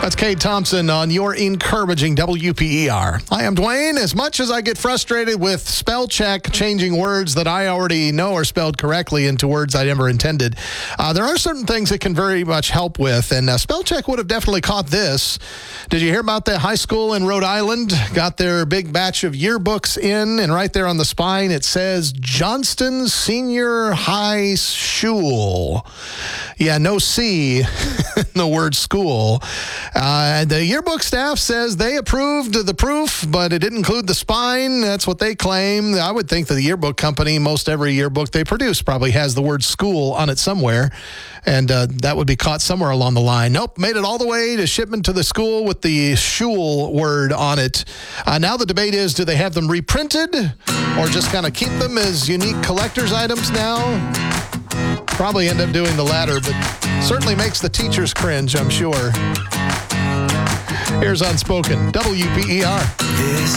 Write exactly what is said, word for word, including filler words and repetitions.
That's Kate Thompson on your encouraging W P E R. I am Dwayne. As much as I get frustrated with spell check changing words that I already know are spelled correctly into words I never intended, uh, there are certain things it can very much help with, and uh, spell check would have definitely caught this. Did you hear about the high school in Rhode Island? Got their big batch of yearbooks in, and right there on the spine it says Johnston Senior High School. Yeah, no C in the word school. Uh, the yearbook staff says they approved the proof, but it didn't include the spine. That's what they claim. I would think that the yearbook company, most every yearbook they produce probably has the word school on it somewhere, and uh, that would be caught somewhere along the line. Nope, made it all the way to shipment to the school with the shul word on it. Uh, now the debate is, do they have them reprinted or just kind of keep them as unique collector's items now? Probably end up doing the latter, but certainly makes the teachers cringe, I'm sure. Here's Unspoken, W P E R. This